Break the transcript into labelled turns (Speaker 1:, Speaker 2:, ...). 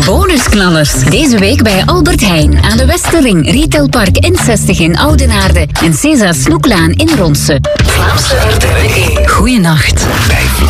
Speaker 1: Bonusknallers. Deze week bij Albert Heijn aan de Westerring, Retailpark N60 in Oudenaarde en César Snoeklaan in Ronse.
Speaker 2: Vlaamse RTV 1.
Speaker 1: Goeienacht.